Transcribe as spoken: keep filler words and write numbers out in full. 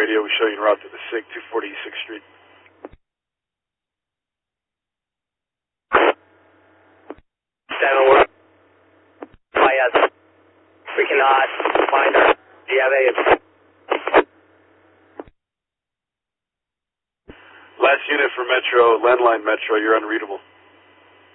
radio. We show you en route to the SIG, two forty East sixth Street. seven, we're by us. We cannot find her. Do you have a... Last unit for Metro, landline Metro, you're unreadable.